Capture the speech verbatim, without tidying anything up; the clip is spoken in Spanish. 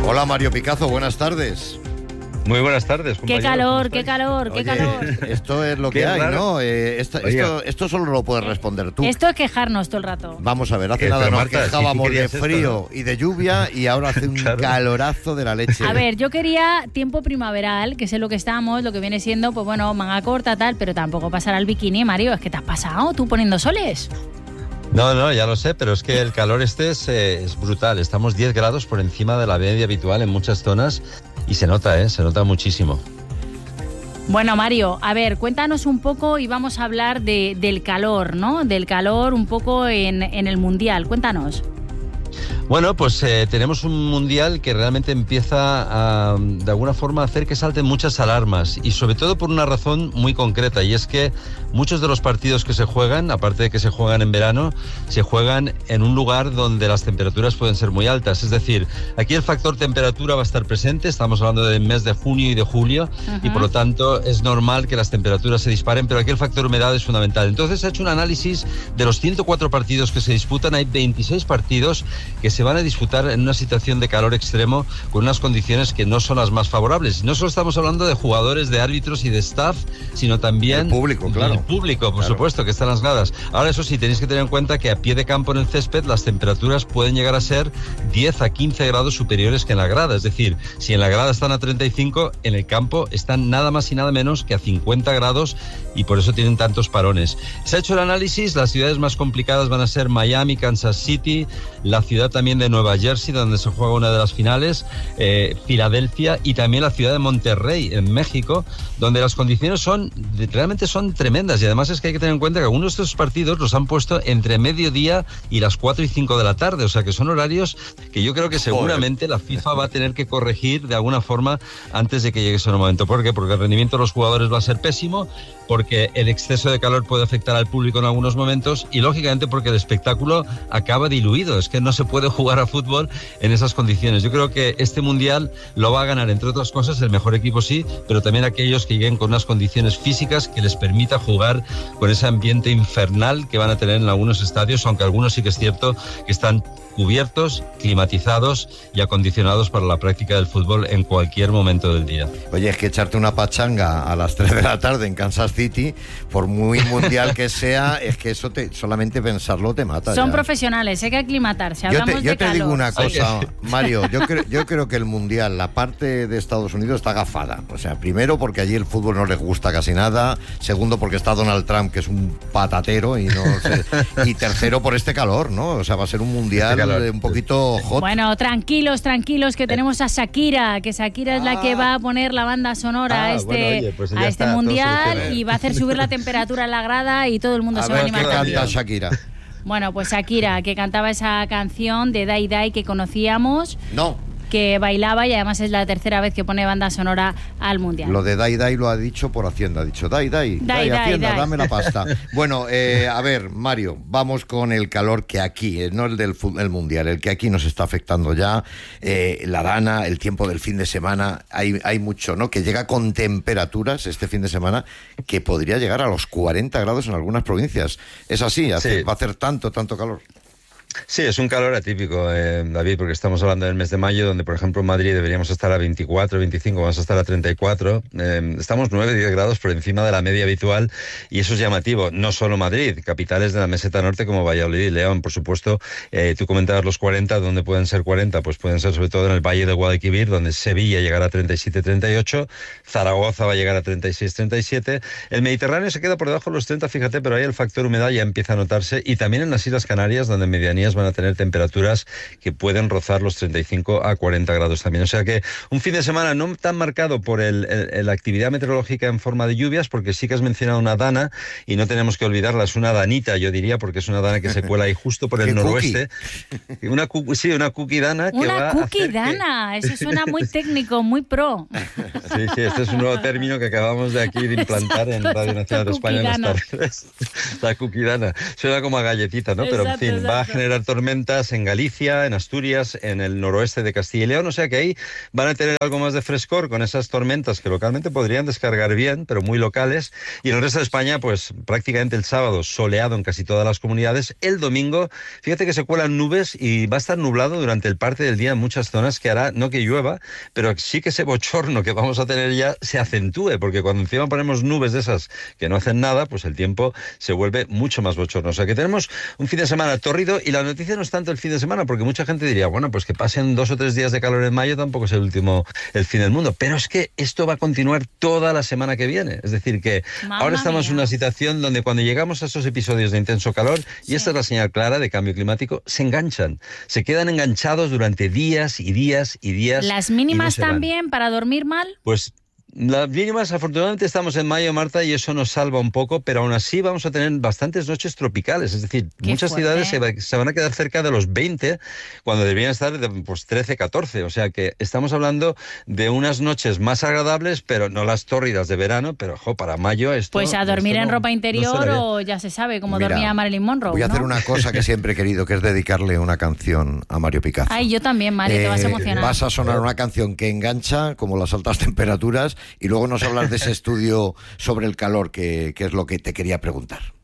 Hola Mario Picazo, buenas tardes. Muy buenas tardes, compañero. Qué calor, qué calor, qué Oye, calor. Esto es lo que hay, raro. ¿no? Eh, esto, esto, esto solo lo puedes responder tú. Esto es quejarnos todo el rato. Vamos a ver, hace nada nos Marta, quejábamos si de frío esto, ¿no? y de lluvia y ahora hace un claro. calorazo de la leche. A ver, yo quería tiempo primaveral, que es en lo que estamos, lo que viene siendo, pues bueno, manga corta, tal, pero tampoco pasar al bikini, Mario. Es que te has pasado tú poniendo soles. No, no, ya lo sé, pero es que el calor este es, eh, es brutal. Estamos diez grados por encima de la media habitual en muchas zonas y se nota, ¿eh? Se nota muchísimo. Bueno, Mario, a ver, cuéntanos un poco y vamos a hablar de, del calor, ¿no? Del calor un poco en, en el Mundial. Cuéntanos. Bueno, pues eh, tenemos un mundial que realmente empieza a, de alguna forma, a hacer que salten muchas alarmas y sobre todo por una razón muy concreta, y es que muchos de los partidos que se juegan, aparte de que se juegan en verano, se juegan en un lugar donde las temperaturas pueden ser muy altas. Es decir, aquí el factor temperatura va a estar presente, estamos hablando del mes de junio y de julio, uh-huh. y por lo tanto es normal que las temperaturas se disparen, pero aquí el factor humedad es fundamental. Entonces se ha hecho un análisis de los ciento cuatro partidos que se disputan, hay veintiséis partidos que se van a disputar en una situación de calor extremo con unas condiciones que no son las más favorables. No solo estamos hablando de jugadores, de árbitros y de staff, sino también el público, claro. El público, por claro. supuesto, que están las gradas. Ahora, eso sí, tenéis que tener en cuenta que a pie de campo en el césped las temperaturas pueden llegar a ser diez a quince grados superiores que en la grada. Es decir, si en la grada están a treinta y cinco, en el campo están nada más y nada menos que a cincuenta grados y por eso tienen tantos parones. Se ha hecho el análisis, las ciudades más complicadas van a ser Miami, Kansas City, la ciudad también de Nueva Jersey, donde se juega una de las finales, eh, Filadelfia y también la ciudad de Monterrey, en México, donde las condiciones son realmente son tremendas y además es que hay que tener en cuenta que algunos de estos partidos los han puesto entre mediodía y las cuatro y cinco de la tarde, o sea que son horarios que yo creo que seguramente la FIFA va a tener que corregir de alguna forma antes de que llegue ese momento. ¿Por qué? Porque el rendimiento de los jugadores va a ser pésimo, porque el exceso de calor puede afectar al público en algunos momentos y lógicamente porque el espectáculo acaba diluido. Es que no se puede jugar a fútbol en esas condiciones. Yo creo que este mundial lo va a ganar, entre otras cosas, el mejor equipo sí, pero también aquellos que lleguen con unas condiciones físicas que les permita jugar con ese ambiente infernal que van a tener en algunos estadios, aunque algunos sí que es cierto que están cubiertos, climatizados y acondicionados para la práctica del fútbol en cualquier momento del día. Oye, es que echarte una pachanga a las tres de la tarde en Kansas City, por muy mundial que sea, es que eso te, solamente pensarlo te mata. Son ya. profesionales, hay que aclimatarse. Yo Hablamos te, yo de te calor. digo una cosa, Mario, yo, cre, yo creo que el mundial, la parte de Estados Unidos está agafada. O sea, primero porque allí el fútbol no les gusta casi nada, segundo porque está Donald Trump, que es un patatero, y, no sé, y tercero por este calor, ¿no? O sea, va a ser un mundial un poquito hot. Bueno, tranquilos, tranquilos, que tenemos a Shakira, que Shakira ah. es la que va a poner la banda sonora ah, a este, bueno, oye, pues a este mundial y va a hacer subir la temperatura en la grada y todo el mundo a se va a animar. ¿Qué canta Shakira? Bueno, pues Shakira, que cantaba esa canción de Dai Dai que conocíamos. No. Que bailaba y además es la tercera vez que pone banda sonora al Mundial. Lo de Dai Dai lo ha dicho por Hacienda, ha dicho Dai Dai, Dai, Dai Hacienda, dai. Dame la pasta. Bueno, eh, a ver, Mario, vamos con el calor que aquí, eh, no el del el Mundial, el que aquí nos está afectando ya, eh, la Dana, el tiempo del fin de semana, hay, hay mucho, ¿no? Que llega con temperaturas este fin de semana que podría llegar a los cuarenta grados en algunas provincias. Es así, hace, sí. va a hacer tanto, tanto calor. Sí, es un calor atípico, eh, David, porque estamos hablando del mes de mayo, donde, por ejemplo, en Madrid deberíamos estar a veinticuatro, veinticinco, vamos a estar a treinta y cuatro. Eh, estamos nueve, diez grados por encima de la media habitual y eso es llamativo. No solo Madrid, capitales de la meseta norte como Valladolid y León, por supuesto. Eh, tú comentabas los cuarenta, ¿dónde pueden ser cuarenta? Pues pueden ser sobre todo en el Valle de Guadalquivir, donde Sevilla llegará a treinta y siete, treinta y ocho, Zaragoza va a llegar a treinta y seis, treinta y siete. El Mediterráneo se queda por debajo de los treinta, fíjate, pero ahí el factor humedad ya empieza a notarse y también en las Islas Canarias, donde en medianía van a tener temperaturas que pueden rozar los treinta y cinco a cuarenta grados también. O sea que un fin de semana no tan marcado por el, el, la actividad meteorológica en forma de lluvias, porque sí que has mencionado una dana y no tenemos que olvidarla, es una danita, yo diría, porque es una dana que se cuela ahí justo por el noroeste. Una sí, una cookie dana. Que una va cookie a hacer dana, que... eso suena muy técnico, muy pro. Sí, sí, este es un nuevo término que acabamos de aquí de implantar exacto, en Radio Nacional de España en las tardes. La cookie dana. Suena como a galletita, ¿no? Pero exacto, en fin, exacto. va a generar generar tormentas en Galicia, en Asturias, en el noroeste de Castilla y León, o sea que ahí van a tener algo más de frescor con esas tormentas que localmente podrían descargar bien, pero muy locales. Y en el resto de España, pues prácticamente el sábado soleado en casi todas las comunidades. El domingo, fíjate que se cuelan nubes y va a estar nublado durante el parte del día en muchas zonas, que hará, no que llueva, pero sí que ese bochorno que vamos a tener ya se acentúe, porque cuando encima ponemos nubes de esas que no hacen nada, pues el tiempo se vuelve mucho más bochorno. O sea que tenemos un fin de semana tórrido, y la noticia no es tanto el fin de semana, porque mucha gente diría, bueno, pues que pasen dos o tres días de calor en mayo tampoco es el último, el fin del mundo, pero es que esto va a continuar toda la semana que viene. Es decir, que Mamma ahora estamos mía. en una situación donde cuando llegamos a esos episodios de intenso calor, sí. y esta es la señal clara de cambio climático, se enganchan, se quedan enganchados durante días y días y días. ¿Las mínimas no también para dormir mal? Pues las mínimas, afortunadamente estamos en mayo, Marta, y eso nos salva un poco, pero aún así vamos a tener bastantes noches tropicales, es decir, Qué muchas fuerte. ciudades se, va, se van a quedar cerca de los veinte, cuando deberían estar de, pues trece, catorce, o sea que estamos hablando de unas noches más agradables, pero no las tórridas de verano, pero ojo, para mayo esto... Pues a dormir esto en no, ropa interior no o ya se sabe, como Mira, dormía Marilyn Monroe, voy a ¿no? hacer una cosa que siempre he querido, que es dedicarle una canción a Mario Picazo. Ay, yo también, Mario, eh, te vas a emocionar. Vas a sonar una canción que engancha, como las altas temperaturas, y luego nos hablas de ese estudio sobre el calor, que, que es lo que te quería preguntar.